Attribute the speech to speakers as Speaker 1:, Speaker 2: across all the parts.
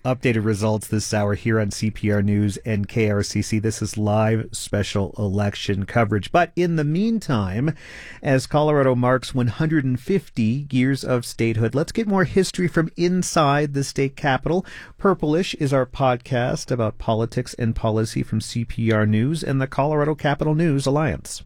Speaker 1: updated results this hour here on CPR News and KRCC. This is live special election coverage. But in the meantime, as Colorado marks 150 years of statehood, let's get more history from inside the state capitol. Purplish is our podcast about politics and policy from CPR News and the Colorado Capital News Alliance.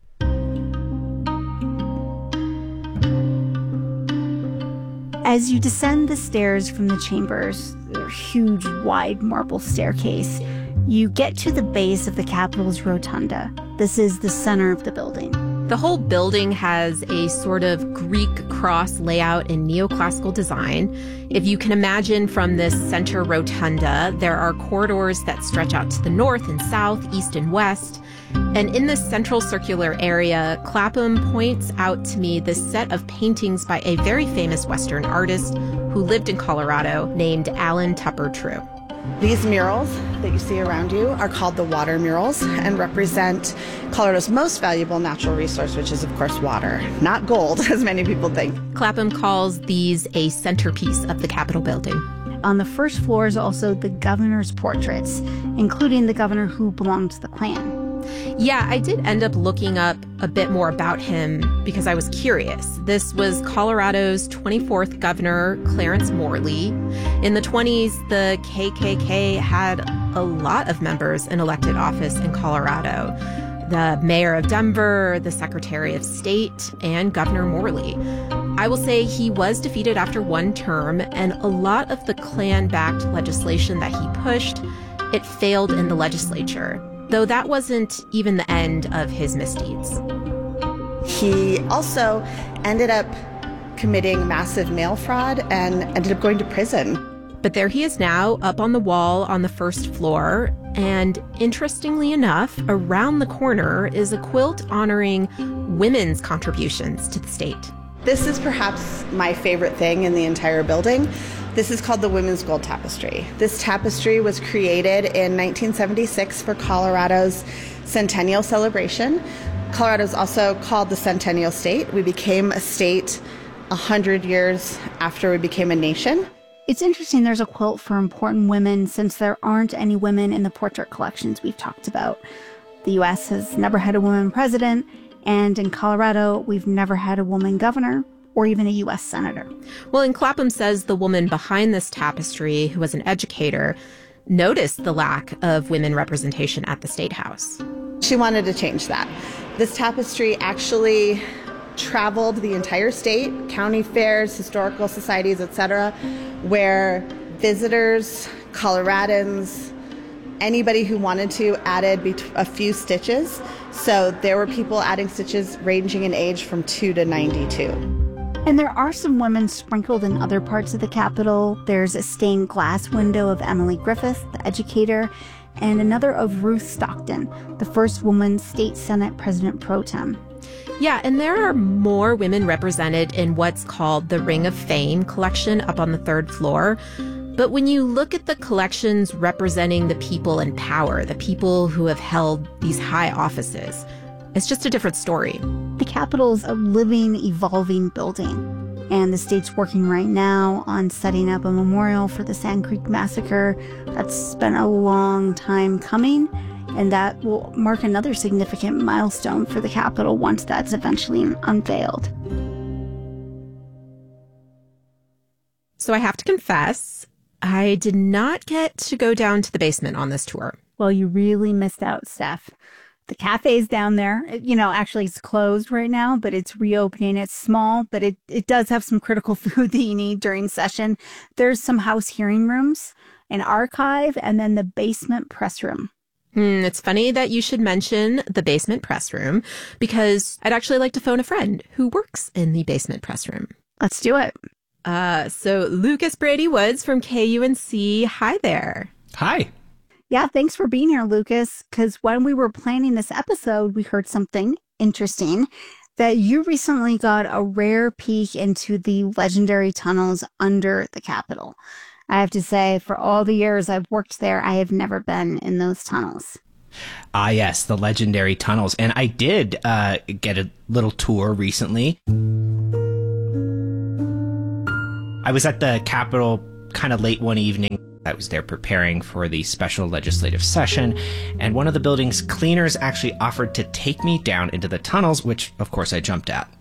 Speaker 2: As you descend the stairs from the chambers, their huge, wide marble staircase, you get to the base of the Capitol's rotunda. This is the center of the building.
Speaker 3: The whole building has a sort of Greek cross layout in neoclassical design. If you can imagine from this center rotunda, there are corridors that stretch out to the north and south, east and west. And in this central circular area, Clapham points out to me this set of paintings by a very famous Western artist who lived in Colorado named Allen Tupper True.
Speaker 4: These murals that you see around you are called the water murals and represent Colorado's most valuable natural resource, which is, of course, water. Not gold, as many people think.
Speaker 3: Clapham calls these a centerpiece of the Capitol building.
Speaker 2: On the first floor is also the governor's portraits, including the governor who belonged to the Klan.
Speaker 3: Yeah, I did end up looking up a bit more about him because I was curious. This was Colorado's 24th governor, Clarence Morley. In the 20s, the KKK had a lot of members in elected office in Colorado. The mayor of Denver, the secretary of state, and Governor Morley. I will say he was defeated after one term, and a lot of the Klan-backed legislation that he pushed, it failed in the legislature. Though that wasn't even the end of his misdeeds.
Speaker 4: He also ended up committing massive mail fraud and ended up going to prison.
Speaker 3: But there he is now, up on the wall on the first floor. And interestingly enough, around the corner is a quilt honoring women's contributions to the state.
Speaker 4: This is perhaps my favorite thing in the entire building. This is called the Women's Gold Tapestry. This tapestry was created in 1976 for Colorado's centennial celebration. Colorado's also called the Centennial State. We became a state 100 years after we became a nation.
Speaker 2: It's interesting there's a quilt for important women since there aren't any women in the portrait collections we've talked about. The U.S. has never had a woman president, and in Colorado, we've never had a woman governor or even a U.S. senator.
Speaker 3: Well, and Clapham says the woman behind this tapestry, who was an educator, noticed the lack of women representation at the State House.
Speaker 4: She wanted to change that. This tapestry actually traveled the entire state, county fairs, historical societies, etc., where visitors, Coloradans, anybody who wanted to added a few stitches. So there were people adding stitches ranging in age from 2 to 92.
Speaker 2: And there are some women sprinkled in other parts of the Capitol. There's a stained glass window of Emily Griffith, the educator, and another of Ruth Stockton, the first woman state Senate president pro tem.
Speaker 3: Yeah, and there are more women represented in what's called the Ring of Fame collection up on the third floor. But when you look at the collections representing the people in power, the people who have held these high offices, it's just a different story.
Speaker 2: The Capitol's a living, evolving building. And the state's working right now on setting up a memorial for the Sand Creek Massacre. That's been a long time coming. And that will mark another significant milestone for the Capitol once that's eventually unveiled.
Speaker 3: So I have to confess, I did not get to go down to the basement on this tour.
Speaker 2: Well, you really missed out, Steph. The cafe's down there. Actually, it's closed right now, but it's reopening. It's small, but it does have some critical food that you need during session. There's some house hearing rooms, an archive, and then the basement press room.
Speaker 3: It's funny that you should mention the basement press room because I'd actually like to phone a friend who works in the basement press room.
Speaker 2: Let's do it.
Speaker 3: So Lucas Brady Woods from KUNC. Hi there.
Speaker 5: Hi.
Speaker 2: Yeah, thanks for being here, Lucas, because when we were planning this episode, we heard something interesting, that you recently got a rare peek into the legendary tunnels under the Capitol. I have to say, for all the years I've worked there, I have never been in those tunnels.
Speaker 5: Yes, the legendary tunnels. And I did get a little tour recently. I was at the Capitol kind of late one evening. I was there preparing for the special legislative session, and one of the building's cleaners actually offered to take me down into the tunnels, which, of course, I jumped at.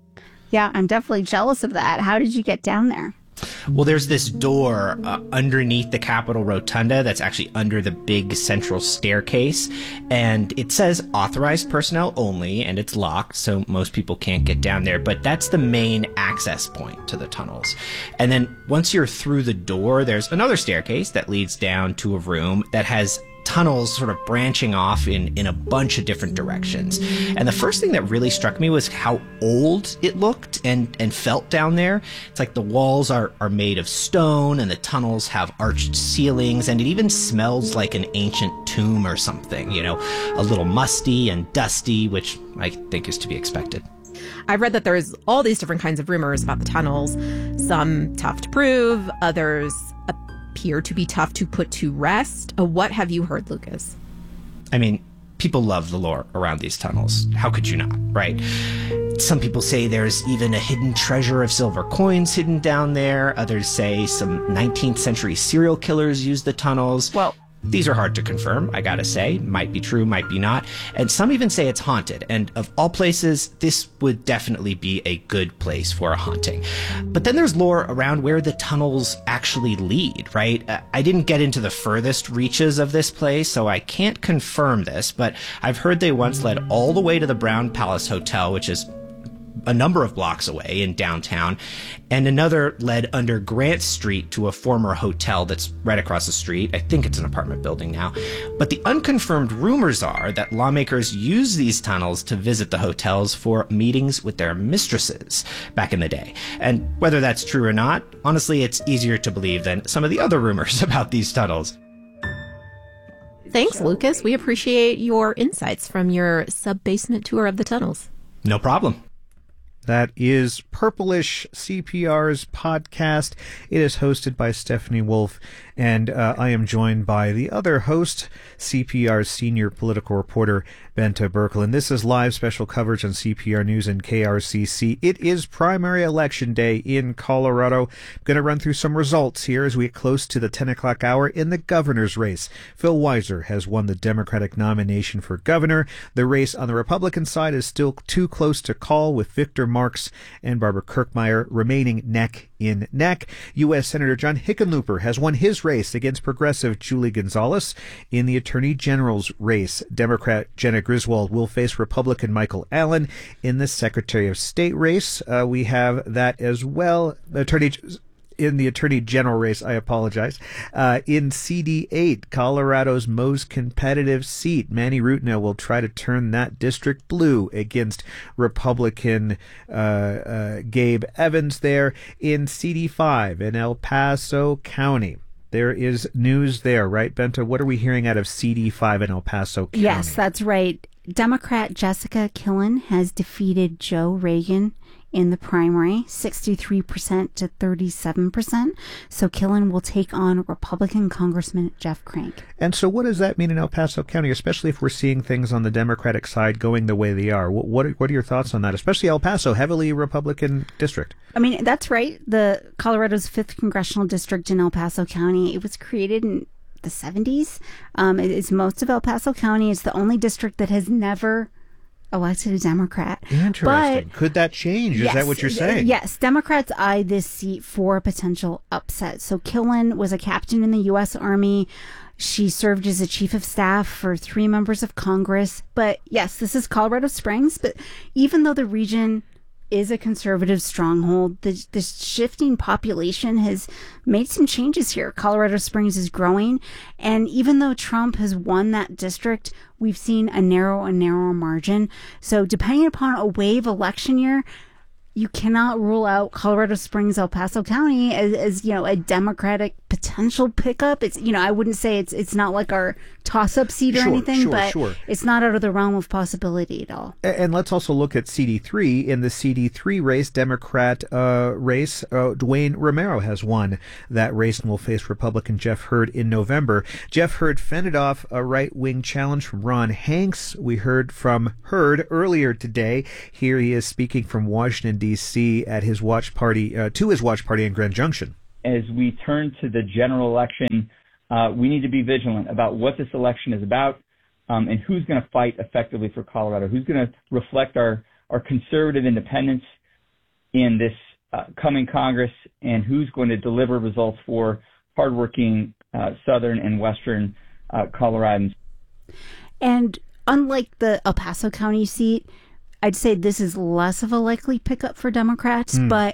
Speaker 2: Yeah, I'm definitely jealous of that. How did you get down there?
Speaker 5: Well, there's this door underneath the Capitol Rotunda that's actually under the big central staircase, and it says authorized personnel only, and it's locked, so most people can't get down there, but that's the main access point to the tunnels. And then once you're through the door, there's another staircase that leads down to a room that has tunnels sort of branching off in a bunch of different directions. And the first thing that really struck me was how old it looked and felt down there. It's like the walls are made of stone and the tunnels have arched ceilings, and it even smells like an ancient tomb or something, you know, a little musty and dusty, which I think is to be expected.
Speaker 3: I've read that there's all these different kinds of rumors about the tunnels, some tough to prove, others appear to be tough to put to rest. What have you heard, Lucas?
Speaker 5: I mean, people love the lore around these tunnels. How could you not, right? Some people say there's even a hidden treasure of silver coins hidden down there. Others say some 19th century serial killers used the tunnels. Well, these are hard to confirm, I gotta say. Might be true, might be not. And some even say it's haunted. And of all places, this would definitely be a good place for a haunting. But then there's lore around where the tunnels actually lead, right? I didn't get into the furthest reaches of this place, so I can't confirm this, but I've heard they once led all the way to the Brown Palace Hotel, which is a number of blocks away in downtown, and another led under Grant Street to a former hotel that's right across the street. I think it's an apartment building now. But the unconfirmed rumors are that lawmakers use these tunnels to visit the hotels for meetings with their mistresses back in the day. And whether that's true or not, honestly, it's easier to believe than some of the other rumors about these tunnels.
Speaker 3: Thanks, Lucas. We appreciate your insights from your sub-basement tour of the tunnels.
Speaker 5: No problem.
Speaker 1: That is Purplish, CPR's podcast. It is hosted by Stephanie Wolf, and I am joined by the other host, CPR's senior political reporter, Bente Birkeland. This is live special coverage on CPR News and KRCC. It is primary election day in Colorado. I'm going to run through some results here as we get close to the 10 o'clock hour in the governor's race. Phil Weiser has won the Democratic nomination for governor. The race on the Republican side is still too close to call, with Victor Marks and Barbara Kirkmeyer remaining neck in neck. U.S. Senator John Hickenlooper has won his race against progressive Julie Gonzalez. In the Attorney General's race, Democrat Jenna Griswold will face Republican Michael Allen. In the Secretary of State race, we have that as well. In the Attorney General race, I apologize. In CD8, Colorado's most competitive seat, Manny Rutna will try to turn that district blue against Republican Gabe Evans there. In CD5, in El Paso County, there is news there, right, Bente? What are we hearing out of CD5 in El Paso County?
Speaker 2: Yes, that's right. Democrat Jessica Killen has defeated Joe Reagan in the primary, 63% to 37%. So Killen will take on Republican Congressman Jeff Crank.
Speaker 1: And so what does that mean in El Paso County, especially if we're seeing things on the Democratic side going the way they are? What are your thoughts on that, especially El Paso, heavily Republican district?
Speaker 2: I mean, that's right. The Colorado's 5th congressional district in El Paso County, it was created in the 70s. It's most of El Paso County. It's the only district that has never elected a Democrat.
Speaker 1: Interesting.
Speaker 2: But,
Speaker 1: could that change? Is that what you're saying?
Speaker 2: Yes. Democrats eye this seat for a potential upset. So Killen was a captain in the U.S. Army. She served as a chief of staff for 3 members of Congress. But yes, this is Colorado Springs. But even though the region is a conservative stronghold, the shifting population has made some changes here. Colorado Springs is growing, and even though Trump has won that district, we've seen a narrower margin. So depending upon a wave election year, you cannot rule out Colorado Springs, El Paso County as a Democratic potential pickup. It's, I wouldn't say it's not like our toss-up seat or anything, but it's not out of the realm of possibility at all.
Speaker 1: And let's also look at CD3. In the CD3 race, Democrat race, Dwayne Romero has won that race and will face Republican Jeff Hurd in November. Jeff Hurd fended off a right-wing challenge from Ron Hanks. We heard from Hurd earlier today. Here he is speaking from Washington, D.C. at his watch party, to his watch party in Grand Junction.
Speaker 6: as we turn to the general election, we need to be vigilant about what this election is about, and who's going to fight effectively for Colorado, who's going to reflect our conservative independence in this coming Congress, and who's going to deliver results for hardworking southern and western Coloradans.
Speaker 2: And unlike the El Paso County seat, I'd say this is less of a likely pickup for Democrats, but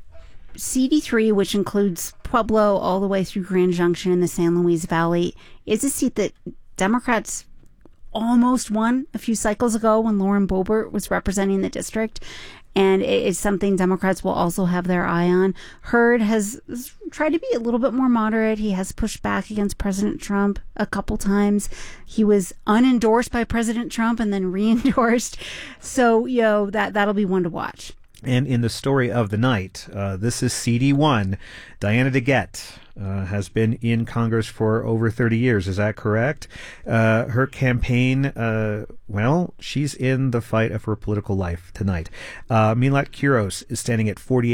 Speaker 2: CD3, which includes Pueblo all the way through Grand Junction in the San Luis Valley, is a seat that Democrats almost won a few cycles ago when Lauren Boebert was representing the district. And it is something Democrats will also have their eye on. Hurd has tried to be a little bit more moderate. He has pushed back against President Trump a couple times. He was unendorsed by President Trump and then re-endorsed. So, that'll be one to watch.
Speaker 1: And in the story of the night, this is CD1. Diana DeGette has been in Congress for over 30 years. Is that correct? Her campaign, she's in the fight of her political life tonight. Milat Quiros is standing at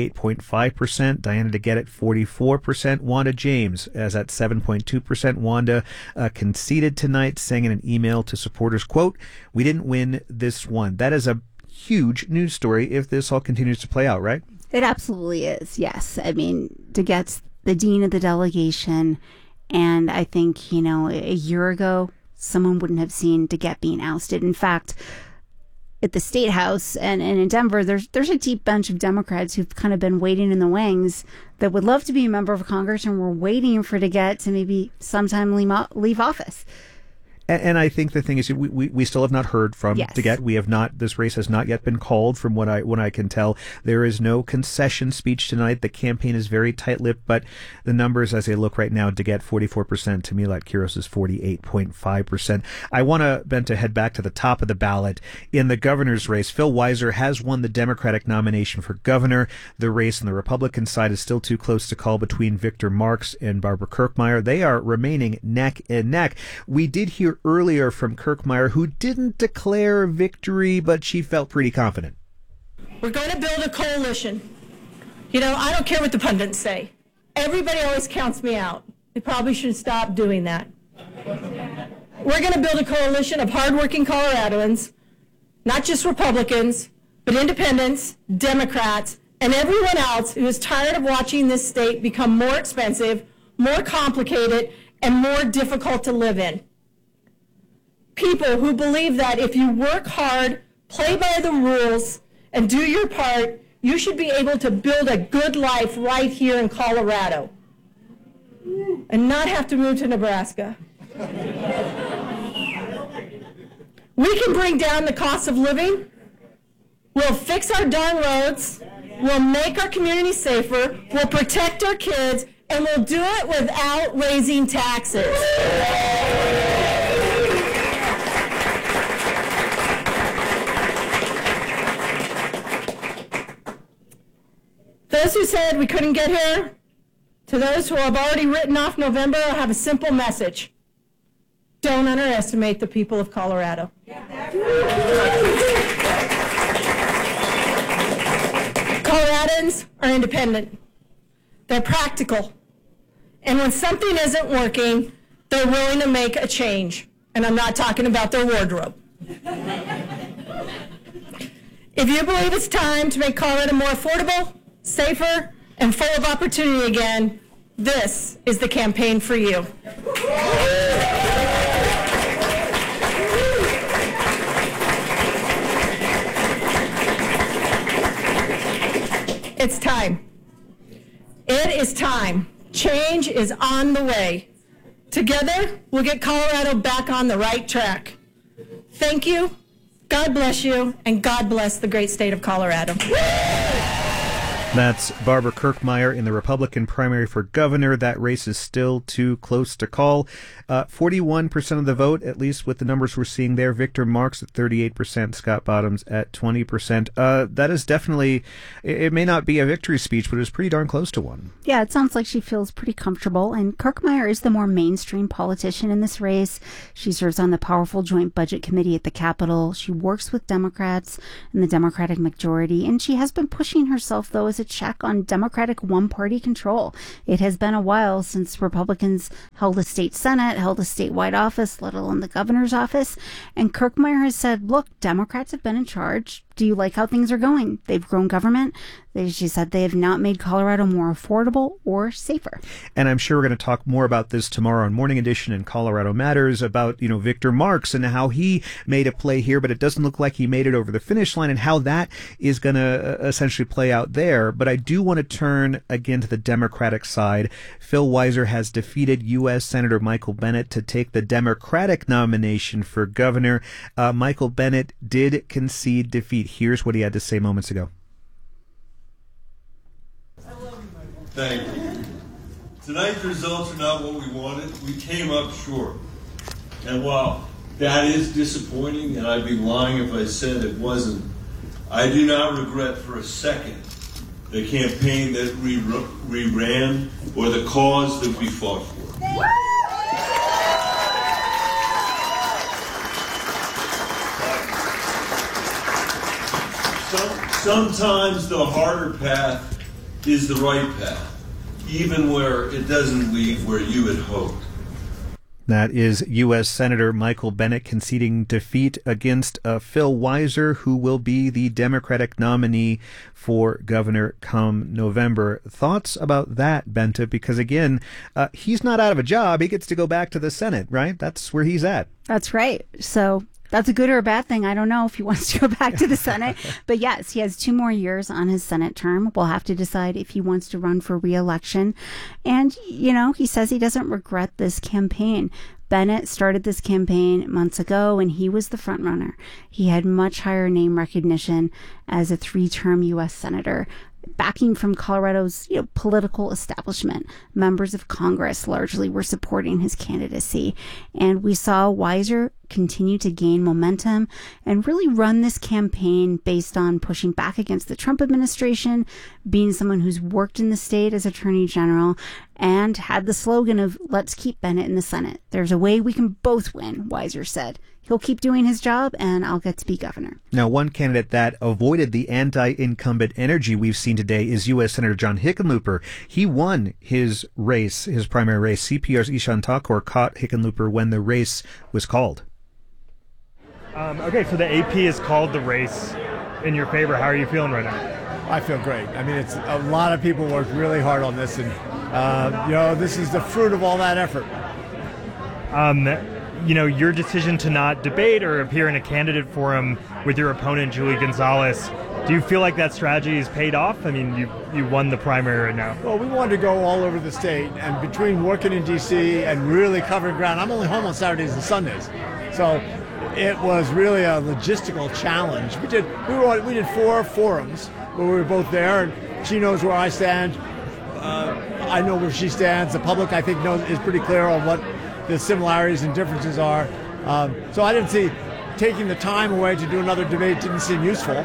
Speaker 1: 48.5%. Diana DeGette at 44%. Wanda James is at 7.2%. Wanda conceded tonight, saying in an email to supporters, quote, "We didn't win this one." That is a huge news story if this all continues to play out, right?
Speaker 2: It absolutely is, yes. I mean, DeGette's the dean of the delegation, and I think, a year ago, someone wouldn't have seen DeGette being ousted. In fact, at the State House and in Denver, there's a deep bench of Democrats who've kind of been waiting in the wings that would love to be a member of Congress and were waiting for DeGette to maybe sometime leave office.
Speaker 1: And I think the thing is, we still have not heard from DeGette. We have not. This race has not yet been called, from what I can tell. There is no concession speech tonight. The campaign is very tight-lipped, but the numbers as they look right now: DeGette 44%, to Milat Quiros is 48.5%. I want to, Ben, to head back to the top of the ballot in the governor's race. Phil Weiser has won the Democratic nomination for governor. The race on the Republican side is still too close to call between Victor Marx and Barbara Kirkmeyer. They are remaining neck and neck. We did hear earlier from Kirkmeyer, who didn't declare victory, but she felt pretty confident.
Speaker 7: We're going to build a coalition. I don't care what the pundits say. Everybody always counts me out. They probably should stop doing that. We're going to build a coalition of hardworking Coloradoans, not just Republicans, but independents, Democrats, and everyone else who is tired of watching this state become more expensive, more complicated, and more difficult to live in. People who believe that if you work hard, play by the rules, and do your part, you should be able to build a good life right here in Colorado and not have to move to Nebraska. We can bring down the cost of living. We'll fix our darn roads. We'll make our community safer. We'll protect our kids, and we'll do it without raising taxes. Those who said we couldn't get here, to those who have already written off November, I have a simple message. Don't underestimate the people of Colorado. Coloradans are independent. They're practical. And when something isn't working, they're willing to make a change. And I'm not talking about their wardrobe. If you believe it's time to make Colorado more affordable, safer, and full of opportunity again, this is the campaign for you. It's time. It is time. Change is on the way. Together, we'll get Colorado back on the right track. Thank you, God bless you, and God bless the great state of Colorado.
Speaker 1: That's Barbara Kirkmeyer in the Republican primary for governor. That race is still too close to call. 41% of the vote, at least with the numbers we're seeing there. Victor Marx at 38%, Scott Bottoms at 20%. That is definitely, it may not be a victory speech, but it's pretty darn close to one.
Speaker 2: Yeah, it sounds like she feels pretty comfortable. And Kirkmeyer is the more mainstream politician in this race. She serves on the powerful Joint Budget Committee at the Capitol. She works with Democrats in the Democratic majority. And she has been pushing herself, though, as a a check on Democratic one-party control. It has been a while since Republicans held a state senate, held a statewide office, let alone the governor's office. And Kirkmeyer has said, look, Democrats have been in charge. Do you like how things are going? They've grown government. She said they have not made Colorado more affordable or safer.
Speaker 1: And I'm sure we're going to talk more about this tomorrow on Morning Edition and Colorado Matters about, Victor Marx and how he made a play here, but it doesn't look like he made it over the finish line and how that is going to essentially play out there. But I do want to turn again to the Democratic side. Phil Weiser has defeated U.S. Senator Michael Bennet to take the Democratic nomination for governor. Michael Bennet did concede defeat. Here's what he had to say moments ago.
Speaker 8: Thank you. Tonight's results are not what we wanted. We came up short. And while that is disappointing, and I'd be lying if I said it wasn't, I do not regret for a second the campaign that we ran or the cause that we fought for. Sometimes the harder path is the right path, even where it doesn't lead where you had hoped.
Speaker 1: That is U.S. Senator Michael Bennet conceding defeat against Phil Weiser, who will be the Democratic nominee for governor come November. Thoughts about that, Benta? Because again, he's not out of a job. He gets to go back to the Senate, right? That's where he's at.
Speaker 2: That's right. So that's a good or a bad thing. I don't know if he wants to go back to the Senate. But yes, he has 2 more years on his Senate term. We'll have to decide if he wants to run for re-election. And, he says he doesn't regret this campaign. Bennet started this campaign months ago, and he was the front runner. He had much higher name recognition as a 3-term U.S. Senator, backing from Colorado's political establishment. Members of Congress largely were supporting his candidacy. And we saw Weiser continue to gain momentum and really run this campaign based on pushing back against the Trump administration, being someone who's worked in the state as Attorney General, and had the slogan of, let's keep Bennet in the Senate. There's a way we can both win, Weiser said. He'll keep doing his job, and I'll get to be governor.
Speaker 1: Now, one candidate that avoided the anti-incumbent energy we've seen today is U.S. Senator John Hickenlooper. He won his race, his primary race. CPR's Ishan Thakur caught Hickenlooper when the race was called.
Speaker 9: Okay, so the AP has called the race in your favor. How are you feeling right now?
Speaker 10: I feel great. I mean, it's a lot of people worked really hard on this, and this is the fruit of all that effort.
Speaker 9: Your decision to not debate or appear in a candidate forum with your opponent, Julie Gonzalez, do you feel like that strategy has paid off? I mean, you won the primary right now.
Speaker 10: Well, we wanted to go all over the state, and between working in D.C. and really covering ground, I'm only home on Saturdays and Sundays, so it was really a logistical challenge. We did 4 forums where we were both there, and she knows where I stand. I know where she stands. The public, I think, is pretty clear on what the similarities and differences are. So I didn't see taking the time away to do another debate didn't seem useful.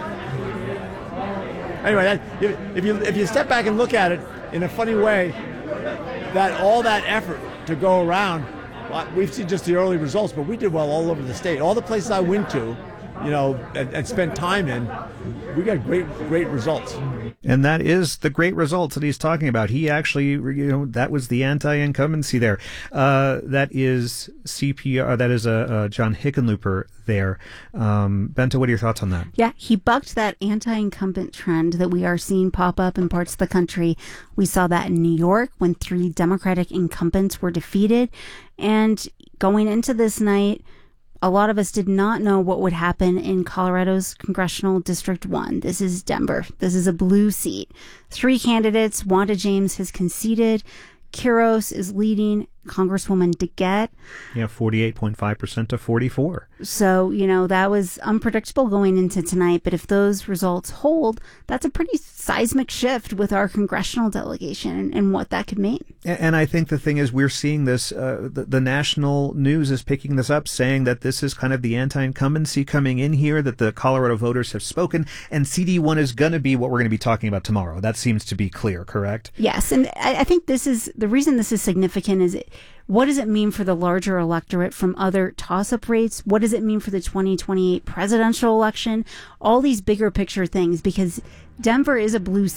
Speaker 10: Anyway, if you step back and look at it in a funny way, that all that effort to go around, we've seen just the early results, but we did well all over the state. All the places I went to, and spent time in, we got great results.
Speaker 1: And that is the great results that he's talking about. He actually, that was the anti-incumbency there. That is CPR. That is John Hickenlooper there. Benta, what are your thoughts on that?
Speaker 2: Yeah, he bucked that anti-incumbent trend that we are seeing pop up in parts of the country. We saw that in New York when 3 Democratic incumbents were defeated. And going into this night, a lot of us did not know what would happen in Colorado's Congressional District 1. This is Denver. This is a blue seat. 3 candidates. Wanda James has conceded. Quiros is leading. Congresswoman DeGette.
Speaker 1: Yeah, 48.5% to 44%.
Speaker 2: So, that was unpredictable going into tonight. But if those results hold, that's a pretty seismic shift with our congressional delegation and what that could mean.
Speaker 1: And I think the thing is we're seeing this, the national news is picking this up, saying that this is kind of the anti-incumbency coming in here, that the Colorado voters have spoken, and CD1 is going to be what we're going to be talking about tomorrow. That seems to be clear, correct?
Speaker 2: Yes, and I think this is, the reason this is significant is what does it mean for the larger electorate from other toss-up rates? What does it mean for the 2028 presidential election? All these bigger picture things, because Denver is a blue seat.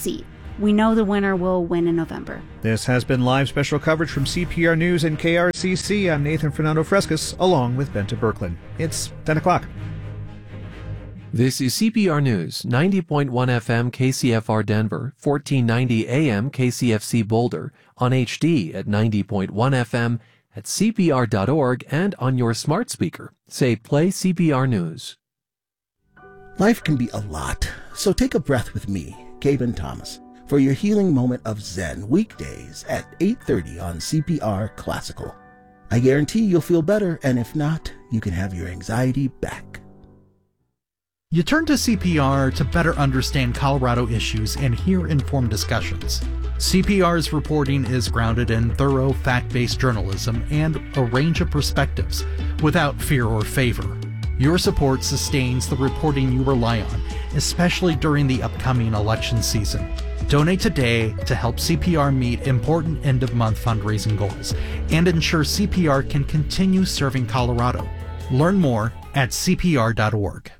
Speaker 2: We know the winner will win in November.
Speaker 1: This has been live special coverage from CPR News and KRCC. I'm Nathan Fernando Frescas, along with Benta Berklin. It's 10 o'clock.
Speaker 11: This is CPR News, 90.1 FM KCFR Denver, 1490 AM KCFC Boulder, on HD at 90.1 FM, at CPR.org, and on your smart speaker. Say Play CPR News.
Speaker 12: Life can be a lot, so take a breath with me, Gaben Thomas, for your healing moment of Zen, weekdays at 8:30 on CPR Classical. I guarantee you'll feel better, and if not, you can have your anxiety back.
Speaker 13: You turn to CPR to better understand Colorado issues and hear informed discussions. CPR's reporting is grounded in thorough, fact-based journalism and a range of perspectives, without fear or favor. Your support sustains the reporting you rely on, especially during the upcoming election season. Donate today to help CPR meet important end-of-month fundraising goals and ensure CPR can continue serving Colorado. Learn more at CPR.org.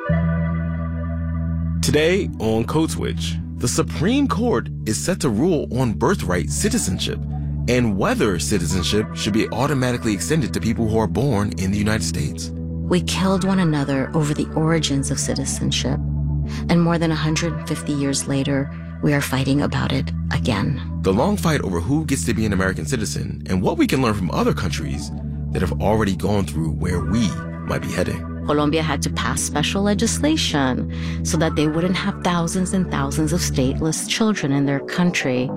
Speaker 14: Today on Code Switch, the Supreme Court is set to rule on birthright citizenship and whether citizenship should be automatically extended to people who are born in the United States.
Speaker 15: We killed one another over the origins of citizenship, and more than 150 years later, we are fighting about it again.
Speaker 14: The long fight over who gets to be an American citizen and what we can learn from other countries that have already gone through where we might be heading.
Speaker 15: Colombia had to pass special legislation so that they wouldn't have thousands and thousands of stateless children in their country.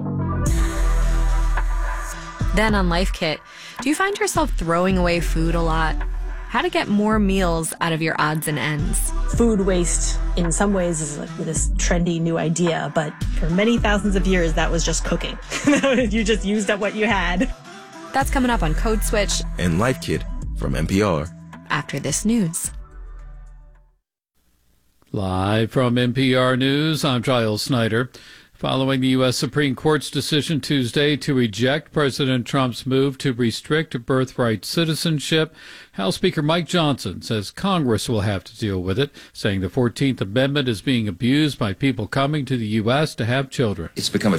Speaker 16: Then on Life Kit, do you find yourself throwing away food a lot? How to get more meals out of your odds and ends.
Speaker 7: Food waste, in some ways, is like this trendy new idea, but for many thousands of years, that was just cooking. You just used up what you had.
Speaker 16: That's coming up on Code Switch
Speaker 14: and Life Kit from NPR.
Speaker 16: After this news.
Speaker 17: Live from NPR News, I'm Giles Snyder. Following the U.S. Supreme Court's decision Tuesday to reject President Trump's move to restrict birthright citizenship, House Speaker Mike Johnson says Congress will have to deal with it, saying the 14th Amendment is being abused by people coming to the U.S. to have children.
Speaker 18: It's become a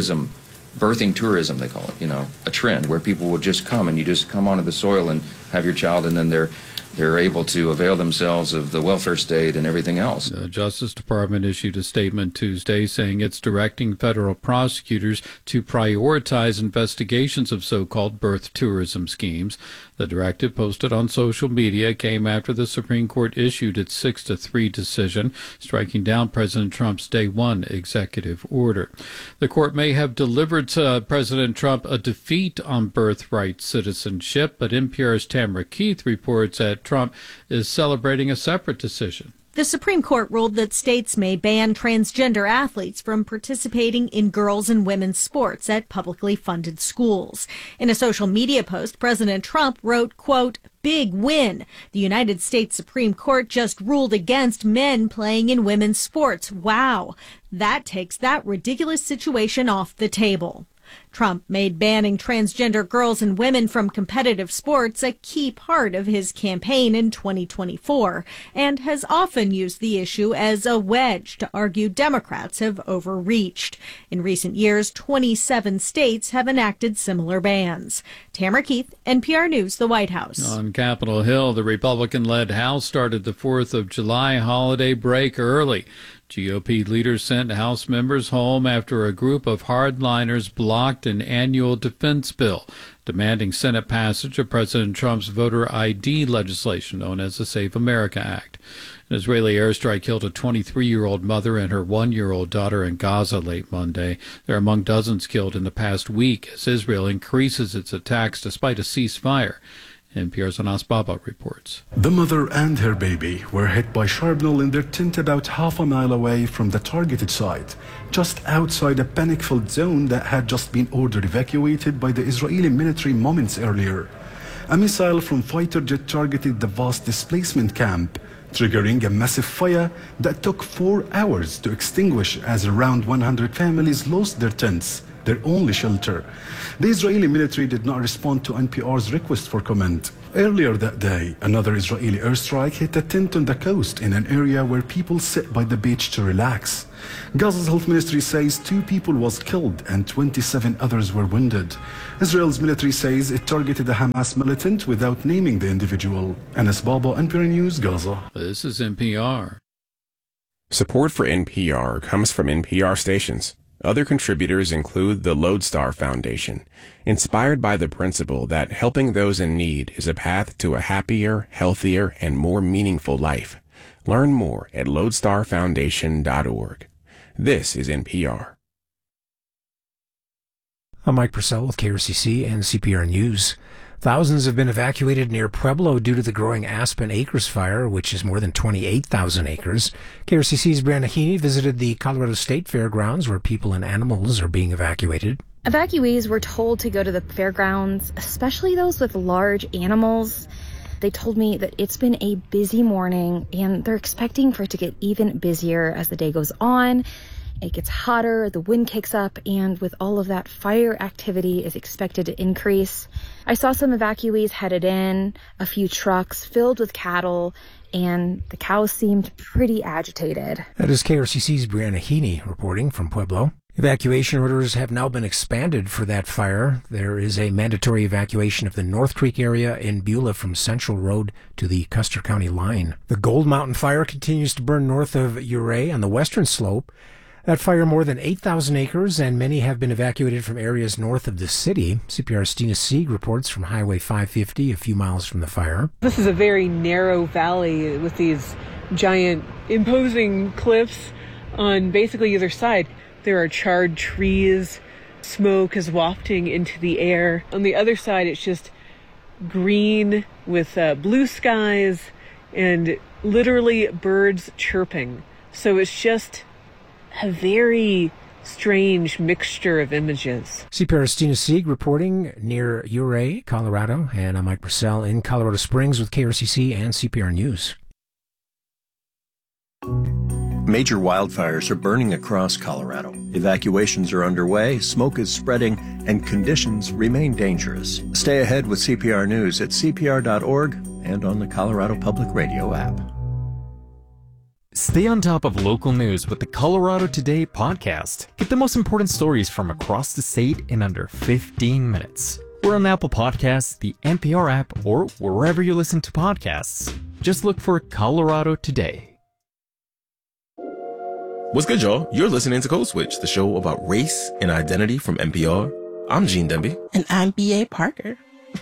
Speaker 18: birthing tourism, they call it, a trend where people will just come and you just come onto the soil and have your child, and then they're able to avail themselves of the welfare state and everything else.
Speaker 17: The Justice Department issued a statement Tuesday saying it's directing federal prosecutors to prioritize investigations of so-called birth tourism schemes. The directive, posted on social media, came after the Supreme Court issued its 6-3 decision, striking down President Trump's Day 1 executive order. The court may have delivered President Trump a defeat on birthright citizenship, but NPR's Tamara Keith reports that Trump is celebrating a separate decision.
Speaker 19: The Supreme Court ruled that states may ban transgender athletes from participating in girls' and women's sports at publicly funded schools. In a social media post, President Trump wrote, quote, "Big win. The United States Supreme Court just ruled against men playing in women's sports. Wow. That takes that ridiculous situation off the table." Trump made banning transgender girls and women from competitive sports a key part of his campaign in 2024 and has often used the issue as a wedge to argue Democrats have overreached. In recent years, 27 states have enacted similar bans. Tamara Keith, NPR News, the White House.
Speaker 17: On Capitol Hill, the Republican-led House started the 4th of July holiday break early. GOP leaders sent House members home after a group of hardliners blocked an annual defense bill demanding Senate passage of President Trump's voter ID legislation known as the Save America Act. An Israeli airstrike killed a 23-year-old mother and her 1-year-old daughter in Gaza late Monday. They're among dozens killed in the past week as Israel increases its attacks despite a ceasefire. NPR's Anas Baba reports.
Speaker 20: The mother and her baby were hit by shrapnel in their tent about half a mile away from the targeted site, just outside a panic-filled zone that had just been ordered evacuated by the Israeli military moments earlier. A missile from fighter jet targeted the vast displacement camp, triggering a massive fire that took 4 hours to extinguish as around 100 families lost their tents, their only shelter. The Israeli military did not respond to NPR's request for comment. Earlier that day, another Israeli airstrike hit a tent on the coast in an area where people sit by the beach to relax. Gaza's health ministry says 2 people was killed and 27 others were wounded. Israel's military says it targeted a Hamas militant without naming the individual. Anas Baba, NPR News, Gaza.
Speaker 17: This is NPR.
Speaker 21: Support for NPR comes from NPR stations. Other contributors include the Lodestar Foundation, inspired by the principle that helping those in need is a path to a happier, healthier, and more meaningful life. Learn more at lodestarfoundation.org. This is NPR.
Speaker 22: I'm Mike Purcell with KRCC and CPR News. Thousands have been evacuated near Pueblo due to the growing Aspen Acres fire, which is more than 28,000 acres. KRCC's Brianna Heaney visited the Colorado State Fairgrounds, where people and animals are being evacuated.
Speaker 23: Evacuees were told to go to the fairgrounds, especially those with large animals. They told me that it's been a busy morning, and they're expecting for it to get even busier as the day goes on. It gets hotter, the wind kicks up, and with all of that, fire activity is expected to increase. I saw some evacuees headed in, a few trucks filled with cattle, and the cows seemed pretty agitated.
Speaker 22: That is KRCC's Brianna Heaney reporting from Pueblo. Evacuation orders have now been expanded for that fire. There is a mandatory evacuation of the North Creek area in Beulah from Central Road to the Custer County line. The Gold Mountain fire continues to burn north of Ouray on the western slope. That fire more than 8,000 acres, and many have been evacuated from areas north of the city. CPR's Stina Sieg reports from Highway 550, a few miles from the fire.
Speaker 24: This is a very narrow valley with these giant, imposing cliffs on basically either side. There are charred trees, smoke is wafting into the air. On the other side, it's just green with blue skies and literally birds chirping. So it's just a very strange mixture of images.
Speaker 22: CPR's Stina Sieg reporting near Ouray, Colorado, and I'm Mike Purcell in Colorado Springs with KRCC and CPR News.
Speaker 25: Major wildfires are burning across Colorado. Evacuations are underway, smoke is spreading, and conditions remain dangerous. Stay ahead with CPR News at CPR.org and on the Colorado Public Radio app.
Speaker 26: Stay on top of local news with the Colorado Today podcast. Get the most important stories from across the state in under 15 minutes. We're on Apple Podcasts, the NPR app, or wherever you listen to podcasts. Just look for Colorado Today.
Speaker 14: What's good, y'all? You're listening to Code Switch, the show about race and identity from NPR. I'm Gene Demby.
Speaker 27: And I'm B.A. Parker.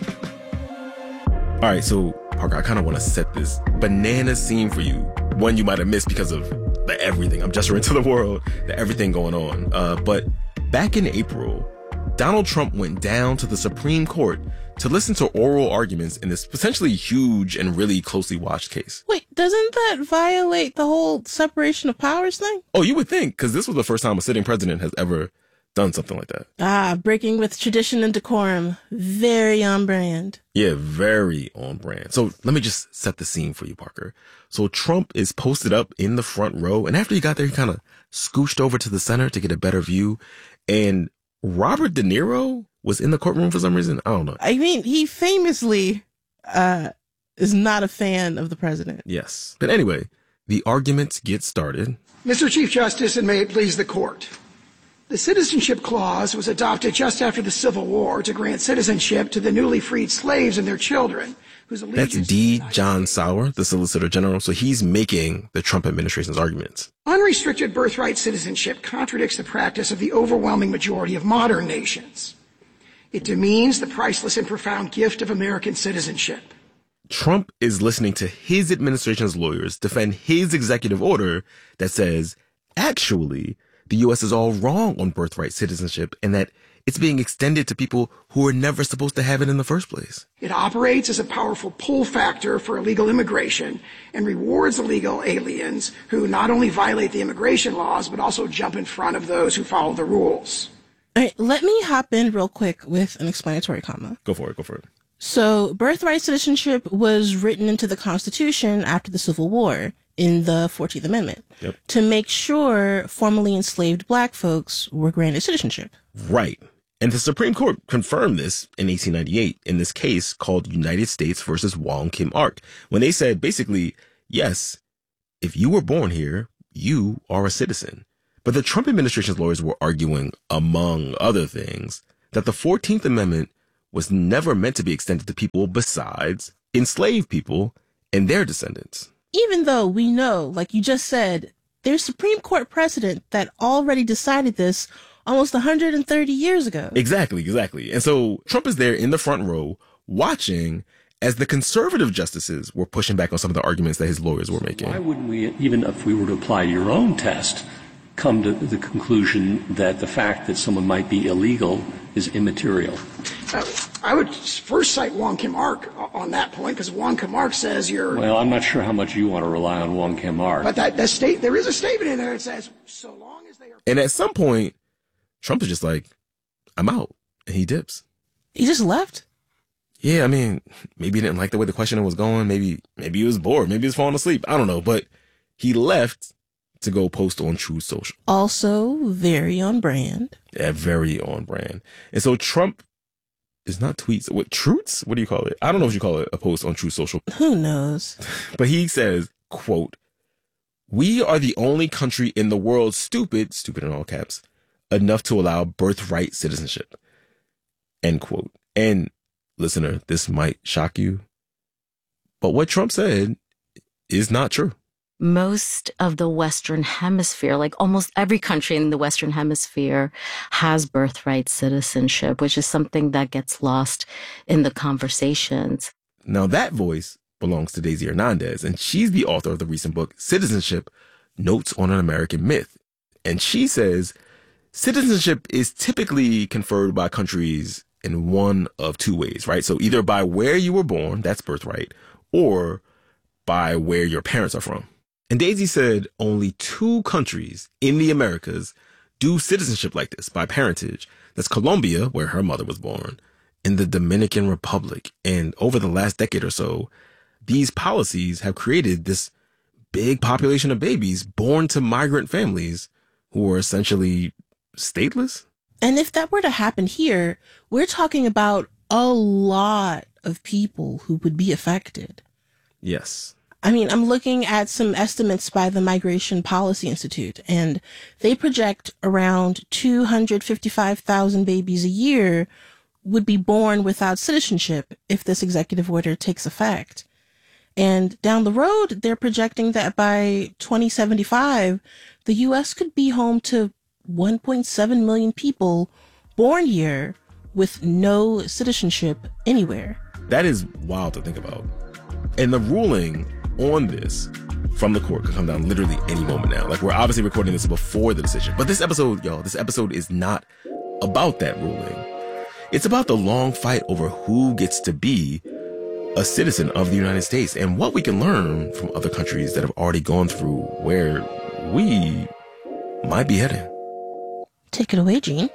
Speaker 14: All right, so Parker, I kind of want to set this banana scene for you. One you might have missed because of the everything. I'm gesturing to the world, the everything going on. But back in April, Donald Trump went down to the Supreme Court to listen to oral arguments in this potentially huge and really closely watched case.
Speaker 27: Wait, doesn't that violate the whole separation of powers thing?
Speaker 14: Oh, you would think, because this was the first time a sitting president has ever done something like that.
Speaker 27: Breaking with tradition and decorum. Very on brand.
Speaker 14: Yeah, very on brand. So let me just set the scene for you, Parker. So Trump is posted up in the front row, and after he got there, he kind of scooched over to the center to get a better view. And Robert De Niro was in the courtroom for some reason. I don't know.
Speaker 27: I mean, he famously is not a fan of the president.
Speaker 14: Yes. But anyway, the arguments get started.
Speaker 28: Mr. Chief Justice, and may it please the court. The Citizenship Clause was adopted just after the Civil War to grant citizenship to the newly freed slaves and their children.
Speaker 14: That's D. John Sauer, the Solicitor General. So he's making the Trump administration's arguments.
Speaker 28: Unrestricted birthright citizenship contradicts the practice of the overwhelming majority of modern nations. It demeans the priceless and profound gift of American citizenship.
Speaker 14: Trump is listening to his administration's lawyers defend his executive order that says, actually, the U.S. is all wrong on birthright citizenship and that it's being extended to people who were never supposed to have it in the first place.
Speaker 28: It operates as a powerful pull factor for illegal immigration and rewards illegal aliens who not only violate the immigration laws, but also jump in front of those who follow the rules.
Speaker 27: All right, let me hop in real quick with an explanatory comma.
Speaker 14: Go for it.
Speaker 27: So, birthright citizenship was written into the Constitution after the Civil War in the 14th Amendment to make sure formerly enslaved black folks were granted citizenship.
Speaker 14: Right. And the Supreme Court confirmed this in 1898 in this case called United States versus Wong Kim Ark, when they said basically, yes, if you were born here, you are a citizen. But the Trump administration's lawyers were arguing, among other things, that the 14th Amendment was never meant to be extended to people besides enslaved people and their descendants.
Speaker 27: Even though we know, like you just said, there's Supreme Court precedent that already decided this almost 130 years ago.
Speaker 14: Exactly. And so Trump is there in the front row watching as the conservative justices were pushing back on some of the arguments that his lawyers were making.
Speaker 2: Why wouldn't we, even if we were to apply your own test, come to the conclusion that the fact that someone might be illegal is immaterial?
Speaker 28: I would first cite Wong Kim Ark on that point, because Wong Kim Ark says you're...
Speaker 2: Well, I'm not sure how much you want to rely on Wong Kim Ark.
Speaker 28: But there is a statement in there that says, so long as they are...
Speaker 14: And at some point, Trump is just like, I'm out. And he dips.
Speaker 27: He just left?
Speaker 14: Yeah, I mean, maybe he didn't like the way the questioning was going. Maybe he was bored. Maybe he was falling asleep. I don't know. But he left to go post on Truth Social.
Speaker 27: Also very on brand.
Speaker 14: Yeah, very on brand. And so Trump is not tweets. What, truths? What do you call it? I don't know if you call it a post on Truth Social.
Speaker 27: Who knows?
Speaker 14: But he says, quote, "We are the only country in the world stupid in all caps, enough to allow birthright citizenship." End quote. And listener, this might shock you, but what Trump said is not true.
Speaker 15: Most of the Western Hemisphere, like almost every country in the Western Hemisphere, has birthright citizenship, which is something that gets lost in the conversations.
Speaker 14: Now that voice belongs to Daisy Hernandez, and she's the author of the recent book, Citizenship, Notes on an American Myth. And she says citizenship is typically conferred by countries in one of two ways, right? So either by where you were born, that's birthright, or by where your parents are from. And Daisy said only 2 countries in the Americas do citizenship like this, by parentage. That's Colombia, where her mother was born, and the Dominican Republic. And over the last decade or so, these policies have created this big population of babies born to migrant families who are essentially stateless.
Speaker 27: And if that were to happen here, we're talking about a lot of people who would be affected.
Speaker 14: Yes.
Speaker 27: I mean, I'm looking at some estimates by the Migration Policy Institute, and they project around 255,000 babies a year would be born without citizenship if this executive order takes effect. And down the road, they're projecting that by 2075, the U.S. could be home to 1.7 million people born here with no citizenship anywhere.
Speaker 14: That is wild to think about. And the ruling on this from the court could come down literally any moment now. Like, we're obviously recording this before the decision. But this episode, this episode is not about that ruling. It's about the long fight over who gets to be a citizen of the United States and what we can learn from other countries that have already gone through where we might be heading.
Speaker 27: Take it away, Gene.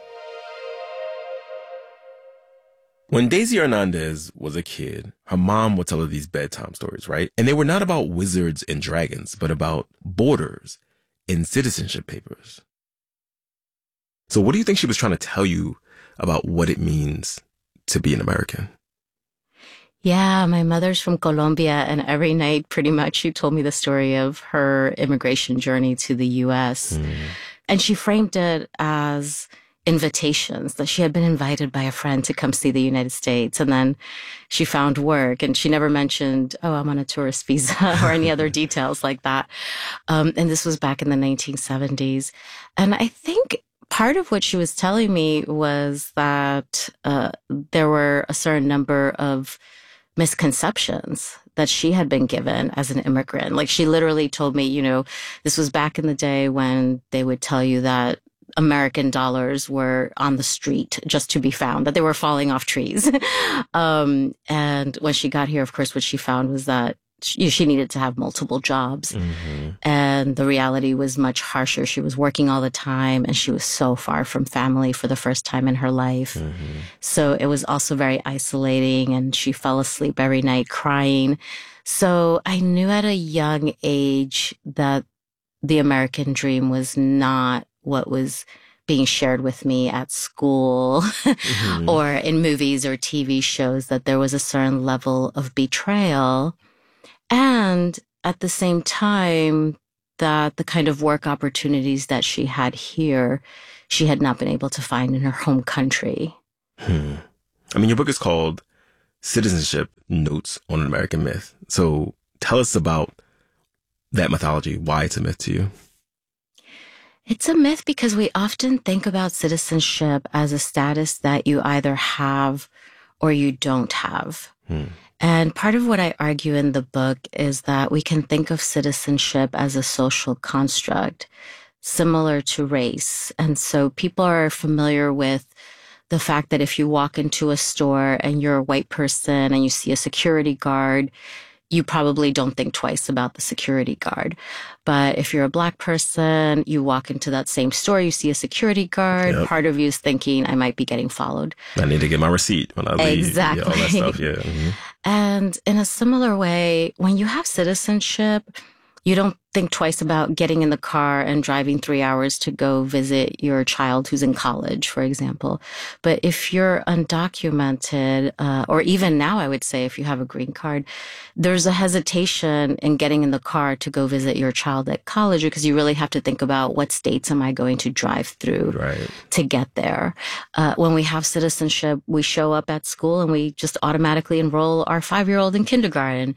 Speaker 14: When Daisy Hernandez was a kid, her mom would tell her these bedtime stories, right? And they were not about wizards and dragons, but about borders and citizenship papers. So what do you think she was trying to tell you about what it means to be an American?
Speaker 15: Yeah, my mother's from Colombia, and every night, pretty much, she told me the story of her immigration journey to the U.S. And she framed it as invitations, that she had been invited by a friend to come see the United States. And then she found work, and she never mentioned, oh, I'm on a tourist visa or any other details like that. And this was back in the 1970s. And I think part of what she was telling me was that there were a certain number of misconceptions that she had been given as an immigrant. Like, she literally told me, this was back in the day when they would tell you that American dollars were on the street just to be found, that they were falling off trees. And when she got here, of course, what she found was that she needed to have multiple jobs. Mm-hmm. And the reality was much harsher. She was working all the time, and she was so far from family for the first time in her life. Mm-hmm. So it was also very isolating, and she fell asleep every night crying. So I knew at a young age that the American dream was not what was being shared with me at school mm-hmm. or in movies or TV shows, that there was a certain level of betrayal. And at the same time, that the kind of work opportunities that she had here, she had not been able to find in her home country.
Speaker 14: I mean, your book is called Citizenship: Notes on an American Myth. So tell us about that mythology, why it's a myth to you.
Speaker 15: It's a myth because we often think about citizenship as a status that you either have or you don't have. And part of what I argue in the book is that we can think of citizenship as a social construct similar to race. And so people are familiar with the fact that if you walk into a store and you're a white person and you see a security guard, you probably don't think twice about the security guard. But if you're a black person, you walk into that same store, you see a security guard, part of you is thinking, I might be getting followed.
Speaker 14: I need to get my receipt when I leave.
Speaker 15: Exactly.
Speaker 14: Yeah, all that stuff, yeah. Mm-hmm.
Speaker 15: And in a similar way, when you have citizenship, you don't think twice about getting in the car and driving 3 hours to go visit your child who's in college, for example. But if you're undocumented, or even now, I would say if you have a green card, there's a hesitation in getting in the car to go visit your child at college because you really have to think about what states am I going to drive through to get there. When we have citizenship, we show up at school and we just automatically enroll our 5-year-old in kindergarten.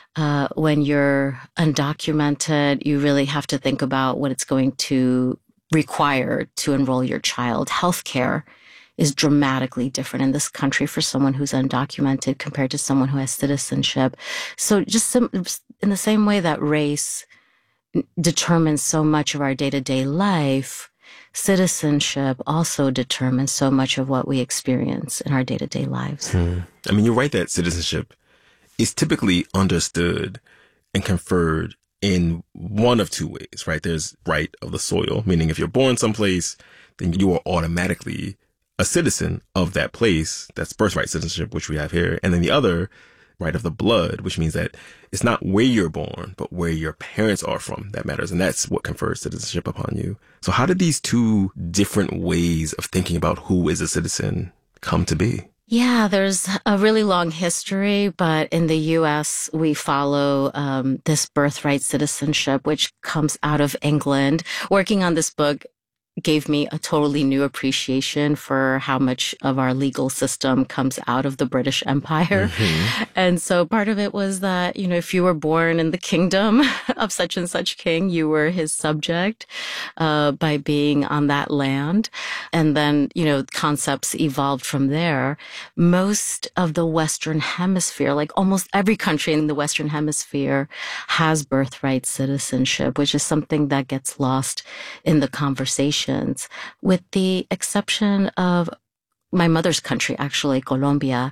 Speaker 15: When you're undocumented, you really have to think about what it's going to require to enroll your child. Healthcare is dramatically different in this country for someone who's undocumented compared to someone who has citizenship. So just in the same way that race determines so much of our day-to-day life, citizenship also determines so much of what we experience in our day-to-day lives.
Speaker 14: I mean, you're right that citizenship is typically understood and conferred in one of two ways, right? There's right of the soil, meaning if you're born someplace, then you are automatically a citizen of that place. That's birthright citizenship, which we have here. And then the other, right of the blood, which means that it's not where you're born, but where your parents are from that matters. And that's what confers citizenship upon you. So how did these two different ways of thinking about who is a citizen come to be?
Speaker 15: Yeah, there's a really long history, but in the U.S., we follow this birthright citizenship, which comes out of England. Working on this book gave me a totally new appreciation for how much of our legal system comes out of the British Empire. And so part of it was that, you know, if you were born in the kingdom of such and such king, you were his subject by being on that land. And then, you know, concepts evolved from there. Most of the Western Hemisphere, like almost every country in the Western Hemisphere, has birthright citizenship, which is something that gets lost in the conversation. With the exception of my mother's country, actually, Colombia,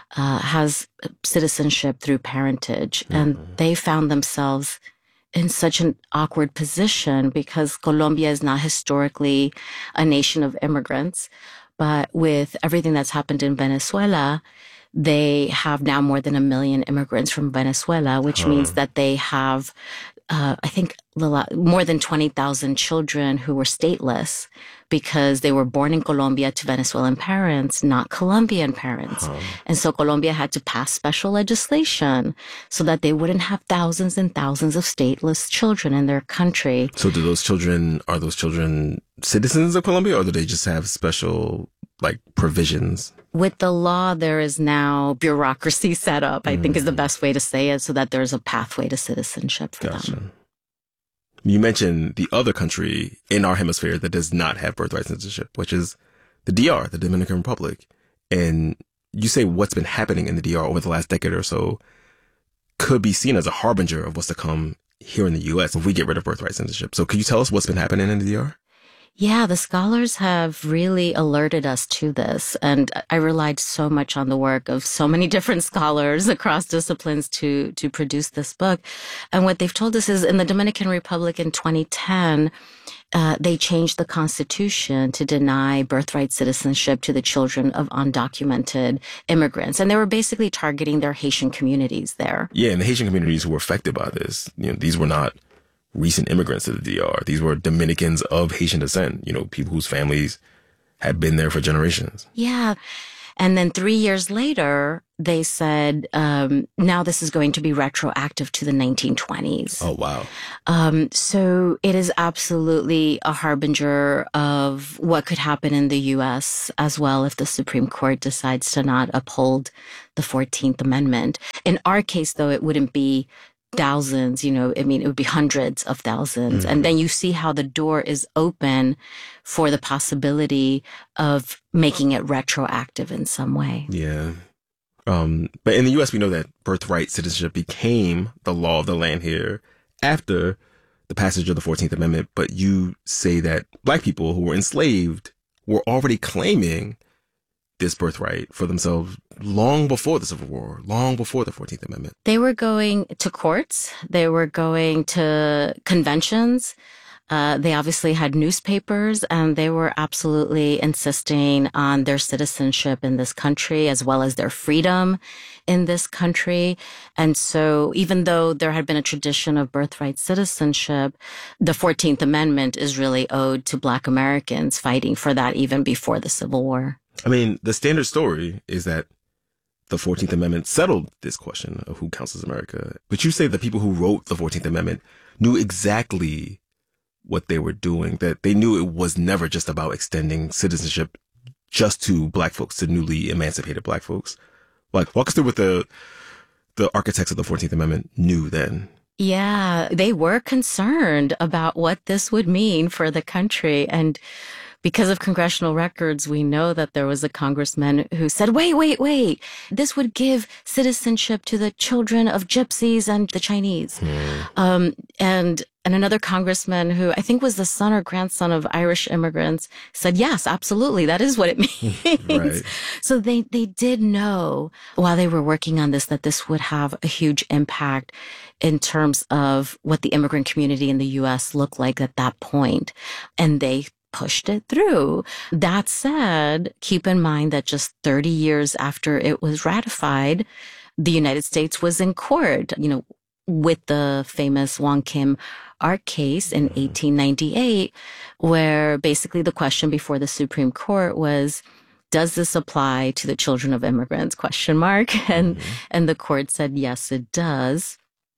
Speaker 15: has citizenship through parentage. And they found themselves in such an awkward position because Colombia is not historically a nation of immigrants. But with everything that's happened in Venezuela, they have now more than 1 million immigrants from Venezuela, which means that they have I think more than 20,000 children who were stateless because they were born in Colombia to Venezuelan parents, not Colombian parents. And so Colombia had to pass special legislation so that they wouldn't have thousands and thousands of stateless children in their country.
Speaker 14: So are those children citizens of Colombia, or do they just have special provisions?
Speaker 15: With the law, there is now bureaucracy set up, I think is the best way to say it, so that there's a pathway to citizenship for them.
Speaker 14: You mentioned the other country in our hemisphere that does not have birthright citizenship, which is the DR, the Dominican Republic. And you say what's been happening in the DR over the last decade or so could be seen as a harbinger of what's to come here in the U.S. if we get rid of birthright citizenship. So could you tell us what's been happening in the DR?
Speaker 15: Yeah, the scholars have really alerted us to this. And I relied so much on the work of so many different scholars across disciplines to produce this book. And what they've told us is in the Dominican Republic in 2010, they changed the constitution to deny birthright citizenship to the children of undocumented immigrants. And they were basically targeting their Haitian communities there.
Speaker 14: Yeah, and the Haitian communities who were affected by this, these were not recent immigrants to the DR. These were Dominicans of Haitian descent, people whose families had been there for generations.
Speaker 15: Yeah. And then 3 years later, they said, now this is going to be retroactive to the 1920s.
Speaker 14: Oh, wow.
Speaker 15: So it is absolutely a harbinger of what could happen in the U.S. as well if the Supreme Court decides to not uphold the 14th Amendment. In our case, though, it wouldn't be thousands, it would be hundreds of thousands. And then you see how the door is open for the possibility of making it retroactive in some way.
Speaker 14: Yeah. But in the U.S., we know that birthright citizenship became the law of the land here after the passage of the 14th Amendment. But you say that Black people who were enslaved were already claiming this birthright for themselves long before the Civil War, long before the 14th Amendment.
Speaker 15: They were going to courts. They were going to conventions. They obviously had newspapers, and they were absolutely insisting on their citizenship in this country as well as their freedom in this country. And so even though there had been a tradition of birthright citizenship, the 14th Amendment is really owed to Black Americans fighting for that even before the Civil War.
Speaker 14: I mean, the standard story is that the 14th Amendment settled this question of who counts as America. But you say the people who wrote the 14th Amendment knew exactly what they were doing, that they knew it was never just about extending citizenship just to Black folks, to newly emancipated Black folks. Like, walk us through what the architects of the 14th Amendment knew then.
Speaker 15: Yeah, they were concerned about what this would mean for the country. And because of congressional records, we know that there was a congressman who said, wait, this would give citizenship to the children of gypsies and the Chinese. And another congressman who I think was the son or grandson of Irish immigrants said, yes, absolutely, that is what it means. Right. So they did know while they were working on this that this would have a huge impact in terms of what the immigrant community in the U.S. looked like at that point. And they pushed it through. That said, keep in mind that just 30 years after it was ratified, the United States was in court, with the famous Wong Kim Ark case in 1898, where basically the question before the Supreme Court was, does this apply to the children of immigrants? ? And the court said, yes, it does.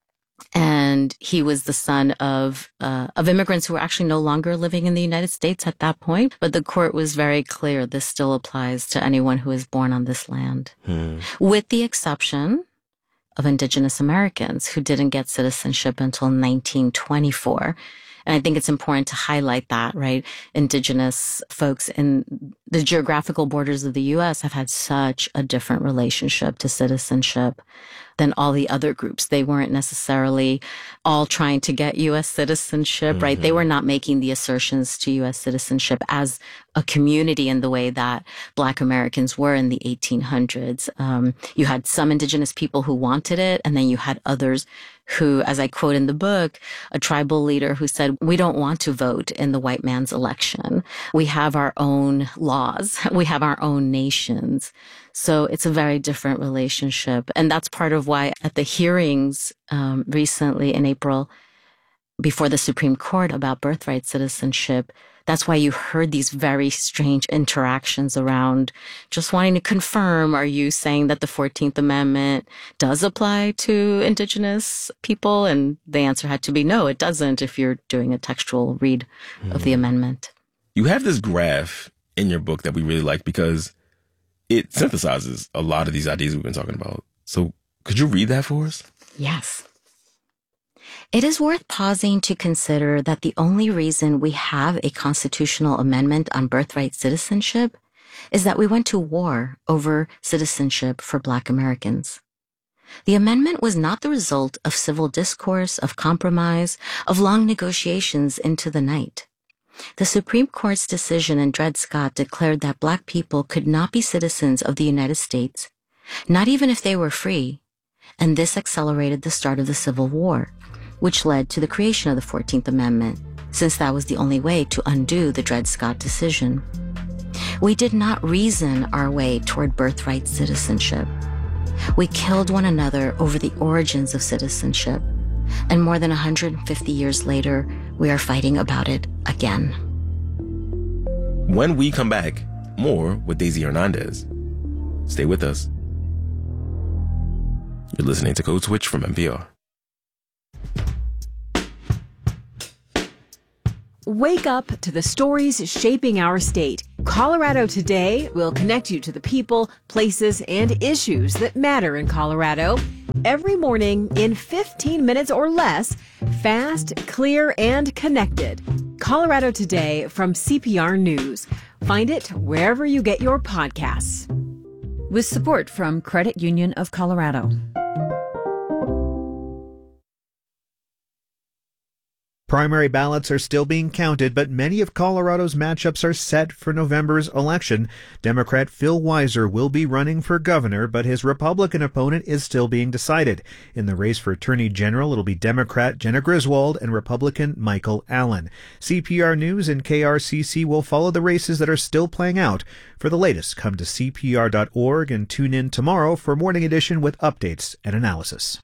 Speaker 15: And he was the son of immigrants who were actually no longer living in the United States at that point. But the court was very clear this still applies to anyone who is born on this land, with the exception of Indigenous Americans who didn't get citizenship until 1924. And I think it's important to highlight that, right? Indigenous folks in the geographical borders of the U.S. have had such a different relationship to citizenship than all the other groups. They weren't necessarily all trying to get U.S. citizenship, right? They were not making the assertions to U.S. citizenship as a community in the way that Black Americans were in the 1800s. You had some Indigenous people who wanted it, and then you had others who, as I quote in the book, a tribal leader who said, we don't want to vote in the white man's election. We have our own laws. We have our own nations. So it's a very different relationship. And that's part of why at the hearings recently in April, before the Supreme Court about birthright citizenship, that's why you heard these very strange interactions around just wanting to confirm, are you saying that the 14th Amendment does apply to Indigenous people? And the answer had to be no, it doesn't if you're doing a textual read of the amendment.
Speaker 14: You have this graph in your book that we really like because it synthesizes a lot of these ideas we've been talking about. So could you read that for us?
Speaker 15: Yes. It is worth pausing to consider that the only reason we have a constitutional amendment on birthright citizenship is that we went to war over citizenship for Black Americans. The amendment was not the result of civil discourse, of compromise, of long negotiations into the night. The Supreme Court's decision in Dred Scott declared that Black people could not be citizens of the United States, not even if they were free, and this accelerated the start of the Civil War, which led to the creation of the 14th Amendment, since that was the only way to undo the Dred Scott decision. We did not reason our way toward birthright citizenship. We killed one another over the origins of citizenship, and more than 150 years later, we are fighting about it again.
Speaker 14: When we come back, more with Daisy Hernandez. Stay with us. You're listening to Code Switch from NPR.
Speaker 1: Wake up to the stories shaping our state. Colorado Today will connect you to the people, places, and issues that matter in Colorado. Every morning in 15 minutes or less, fast, clear, and connected. Colorado Today from CPR News. Find it wherever you get your podcasts.
Speaker 3: With support from Credit Union of Colorado.
Speaker 4: Primary ballots are still being counted, but many of Colorado's matchups are set for November's election. Democrat Phil Weiser will be running for governor, but his Republican opponent is still being decided. In the race for Attorney General, it'll be Democrat Jenna Griswold and Republican Michael Allen. CPR News and KRCC will follow the races that are still playing out. For the latest, come to CPR.org and tune in tomorrow for Morning Edition with updates and analysis.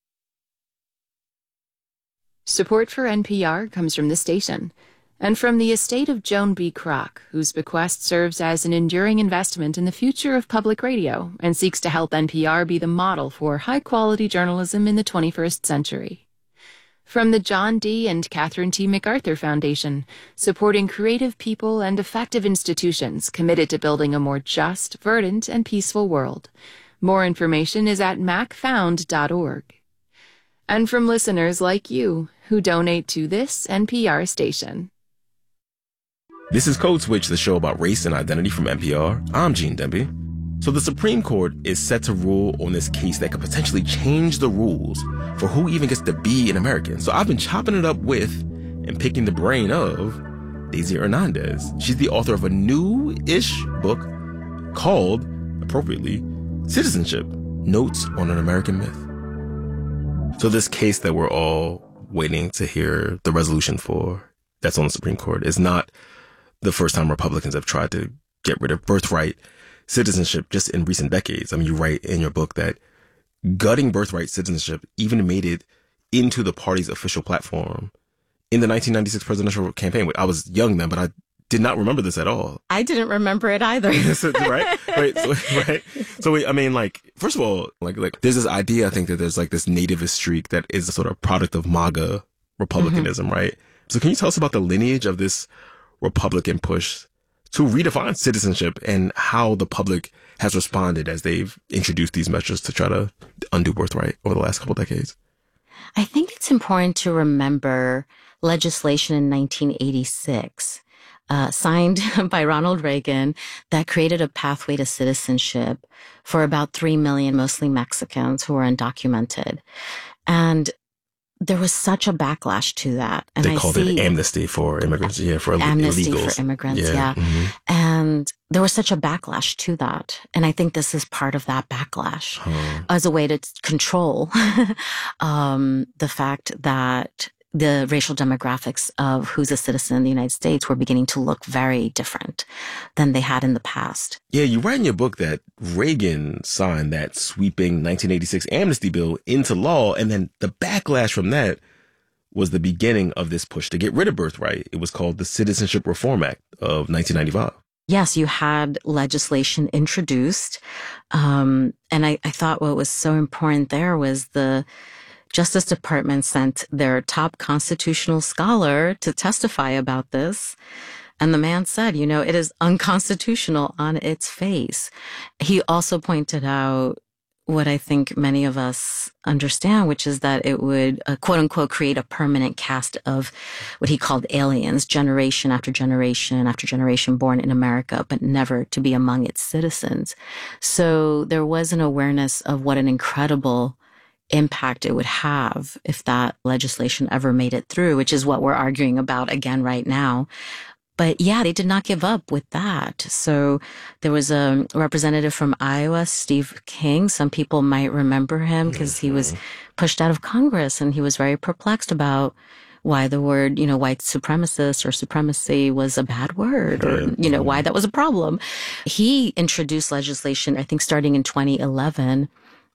Speaker 5: Support for NPR comes from the station and from the estate of Joan B. Kroc, whose bequest serves as an enduring investment in the future of public radio and seeks to help NPR be the model for high-quality journalism in the 21st century. From the John D. and Catherine T. MacArthur Foundation, supporting creative people and effective institutions committed to building a more just, verdant, and peaceful world. More information is at macfound.org. And from listeners like you who donate to this NPR station.
Speaker 14: This is Code Switch, the show about race and identity from NPR. I'm Gene Demby. So the Supreme Court is set to rule on this case that could potentially change the rules for who even gets to be an American. So I've been chopping it up with and picking the brain of Daisy Hernandez. She's the author of a new-ish book called, appropriately, Citizenship: Notes on an American Myth. So this case that we're all waiting to hear the resolution for, that's on the Supreme Court, is not the first time Republicans have tried to get rid of birthright citizenship just in recent decades. I mean, you write in your book that gutting birthright citizenship even made it into the party's official platform in the 1996 presidential campaign. I was young then, but I did not remember this at all.
Speaker 15: I didn't remember it either.
Speaker 14: Right? So, I mean, like, first of all, like, there's this idea, I think, that there's like this nativist streak that is a sort of product of MAGA Republicanism, right? So can you tell us about the lineage of this Republican push to redefine citizenship and how the public has responded as they've introduced these measures to try to undo birthright over the last couple of decades?
Speaker 15: I think it's important to remember legislation in 1986 signed by Ronald Reagan that created a pathway to citizenship for about 3 million, mostly Mexicans, who were undocumented. And there was such a backlash to that. And
Speaker 14: they called it amnesty for immigrants. Yeah, for
Speaker 15: amnesty
Speaker 14: illegals.
Speaker 15: For immigrants, yeah. Mm-hmm. And there was such a backlash to that. And I think this is part of that backlash as a way to control the fact that the racial demographics of who's a citizen in the United States were beginning to look very different than they had in the past.
Speaker 14: Yeah, you write in your book that Reagan signed that sweeping 1986 amnesty bill into law, and then the backlash from that was the beginning of this push to get rid of birthright. It was called the Citizenship Reform Act of 1995.
Speaker 15: Yes, you had legislation introduced. And I thought what was so important there was the Justice Department sent their top constitutional scholar to testify about this. And the man said, it is unconstitutional on its face. He also pointed out what I think many of us understand, which is that it would, quote unquote, create a permanent caste of what he called aliens, generation after generation after generation born in America, but never to be among its citizens. So there was an awareness of what an incredible impact it would have if that legislation ever made it through, which is what we're arguing about again right now. But yeah, they did not give up with that. So there was a representative from Iowa, Steve King. Some people might remember him because he was pushed out of Congress, and he was very perplexed about why the word, white supremacist or supremacy was a bad word, or, why that was a problem. He introduced legislation, I think, starting in 2011,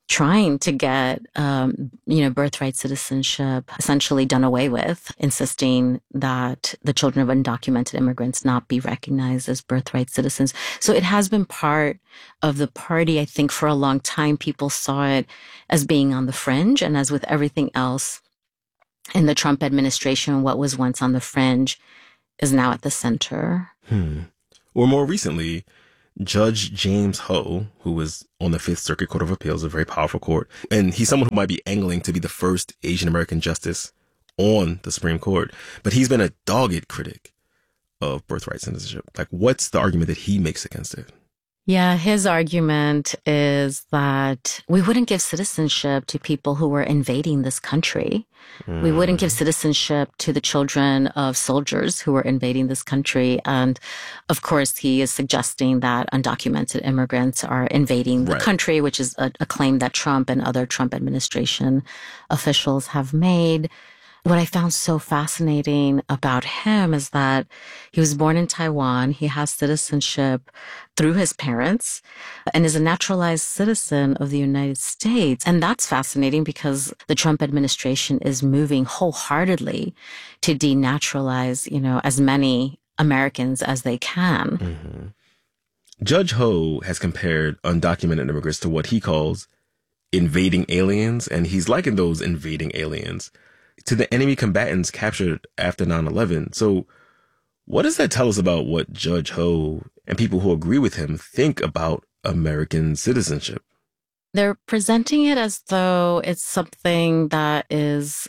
Speaker 15: trying to get, birthright citizenship essentially done away with, insisting that the children of undocumented immigrants not be recognized as birthright citizens. So it has been part of the party. I think for a long time, people saw it as being on the fringe. And as with everything else in the Trump administration, what was once on the fringe is now at the center.
Speaker 14: Or more recently, Judge James Ho, who was on the Fifth Circuit Court of Appeals, a very powerful court, and he's someone who might be angling to be the first Asian American justice on the Supreme Court, but he's been a dogged critic of birthright citizenship. Like, what's the argument that he makes against it?
Speaker 15: Yeah, his argument is that we wouldn't give citizenship to people who were invading this country. We wouldn't give citizenship to the children of soldiers who were invading this country. And of course, he is suggesting that undocumented immigrants are invading the country, which is a claim that Trump and other Trump administration officials have made. What I found so fascinating about him is that he was born in Taiwan. He has citizenship through his parents and is a naturalized citizen of the United States. And that's fascinating because the Trump administration is moving wholeheartedly to denaturalize, as many Americans as they can.
Speaker 14: Judge Ho has compared undocumented immigrants to what he calls invading aliens, and he's likened those invading aliens to the enemy combatants captured after 9/11. So what does that tell us about what Judge Ho and people who agree with him think about American citizenship?
Speaker 15: They're presenting it as though it's something that is,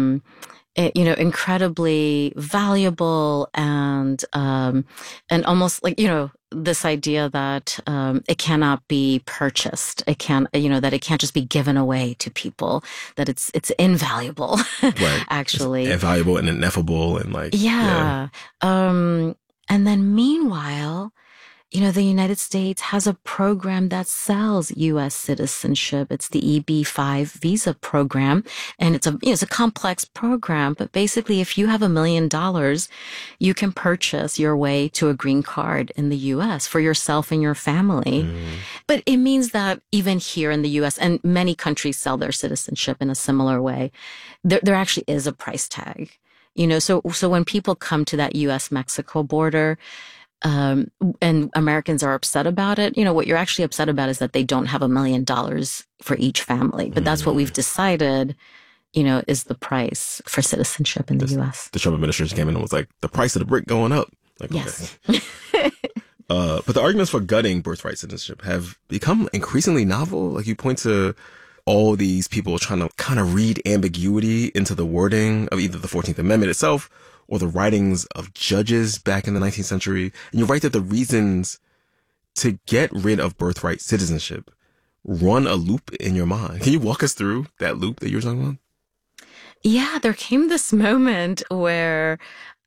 Speaker 15: incredibly valuable and almost like, this idea that it cannot be purchased. It can't, that it can't just be given away to people, that it's invaluable,
Speaker 14: right.
Speaker 15: actually.
Speaker 14: It's invaluable and ineffable and
Speaker 15: Yeah. And then meanwhile, the United States has a program that sells U.S. citizenship. It's the EB-5 visa program. And it's a complex program. But basically, if you have $1 million, you can purchase your way to a green card in the U.S. for yourself and your family. But it means that even here in the U.S., and many countries sell their citizenship in a similar way, there actually is a price tag. So when people come to that U.S.-Mexico border, and Americans are upset about it, what you're actually upset about is that they don't have $1 million for each family. But that's what we've decided, is the price for citizenship in the U.S.
Speaker 14: The Trump administration came in and was like, the price of the brick going up. Like,
Speaker 15: yes.
Speaker 14: Okay. But the arguments for gutting birthright citizenship have become increasingly novel. Like, you point to all these people trying to kind of read ambiguity into the wording of either the 14th Amendment itself or the writings of judges back in the 19th century. And you write that the reasons to get rid of birthright citizenship run a loop in your mind. Can you walk us through that loop that you were talking about?
Speaker 15: Yeah, there came this moment where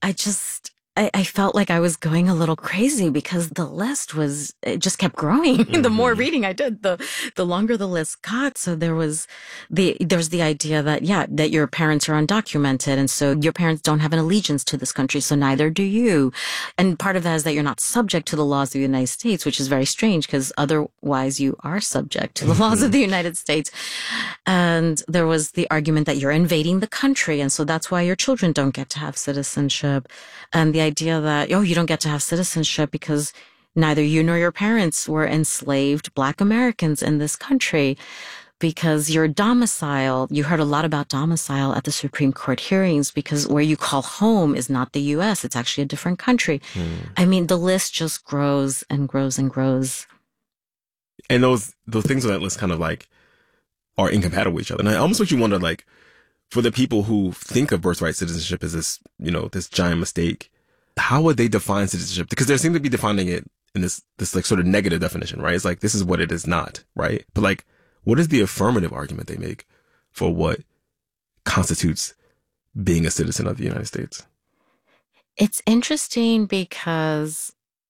Speaker 15: I felt like I was going a little crazy because the list it just kept growing. The more reading I did, the longer the list got. So there's the idea that, that your parents are undocumented. And so your parents don't have an allegiance to this country. So neither do you. And part of that is that you're not subject to the laws of the United States, which is very strange because otherwise you are subject to the laws of the United States. And there was the argument that you're invading the country. And so that's why your children don't get to have citizenship. And the idea that, you don't get to have citizenship because neither you nor your parents were enslaved Black Americans in this country because your domicile, you heard a lot about domicile at the Supreme Court hearings because where you call home is not the U.S., it's actually a different country. I mean, the list just grows and grows and grows.
Speaker 14: And those things on that list kind of are incompatible with each other. And I almost makes you wonder, for the people who think of birthright citizenship as this, this giant mistake, how would they define citizenship? Because they seem to be defining it in this sort of negative definition, right? It's like, this is what it is not, right? But what is the affirmative argument they make for what constitutes being a citizen of the United States?
Speaker 15: It's interesting because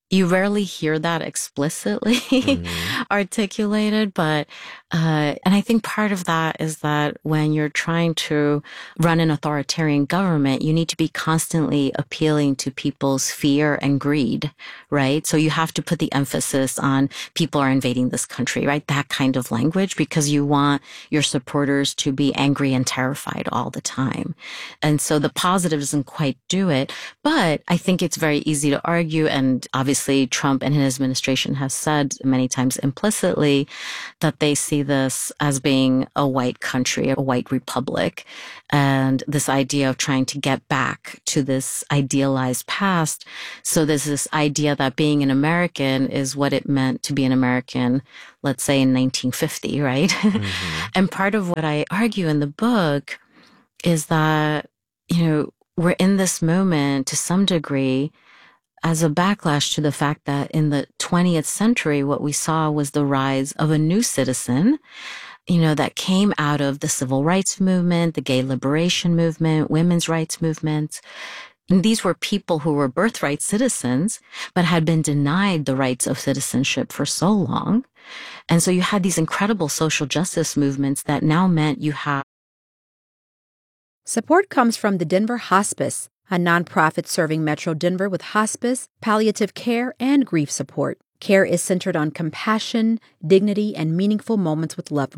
Speaker 15: You rarely hear that explicitly articulated, but, and I think part of that is that when you're trying to run an authoritarian government, you need to be constantly appealing to people's fear and greed, right? So you have to put the emphasis on people are invading this country, right? That kind of language, because you want your supporters to be angry and terrified all the time. And so the positive doesn't quite do it, but I think it's very easy to argue, and obviously Trump and his administration have said many times implicitly that they see this as being a white country, a white republic, and this idea of trying to get back to this idealized past. So there's this idea that being an American is what it meant to be an American, let's say in 1950, right? And part of what I argue in the book is that, we're in this moment to some degree as a backlash to the fact that in the 20th century, what we saw was the rise of a new citizen, that came out of the civil rights movement, the gay liberation movement, women's rights movement. And these were people who were birthright citizens, but had been denied the rights of citizenship for so long. And so you had these incredible social justice movements that now meant you have.
Speaker 6: Support comes from the Denver Hospice, a nonprofit serving Metro Denver with hospice, palliative care, and grief support. Care is centered on compassion, dignity, and meaningful moments with loved ones.